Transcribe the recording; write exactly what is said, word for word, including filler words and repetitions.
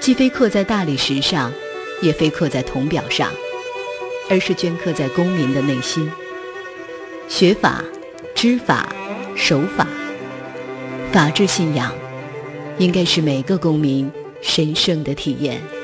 既非刻在大理石上，也非刻在铜表上，而是镌刻在公民的内心。学法、知法、守法，法治信仰应该是每个公民神圣的体验。